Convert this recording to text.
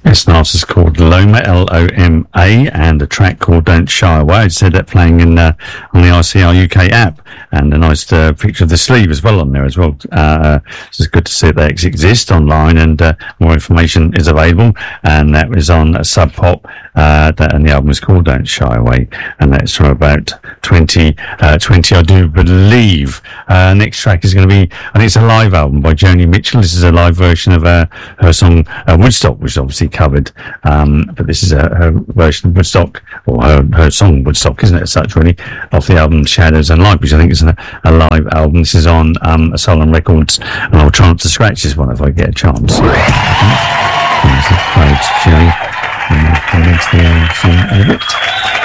This artist is called Loma, Loma, and a track called Don't Shy Away. I said that playing on the ICR UK app, and a nice picture of the sleeve as well on there as well. So it's good to see that they exist online, and more information is available. And that was on Sub Pop, and the album is called Don't Shy Away, and that's from about 2020, I do believe. Next track is going to be, I think it's a live album by Joni Mitchell. This is a live version of her song Woodstock, which is obviously covered, but this is her version of Woodstock, or her song Woodstock, isn't it, as such, really, off the album Shadows and Light, which I think is a live album. This is on Asylum Records, and I'll try not to scratch this one if I get a chance. Joni, and the song in a bit.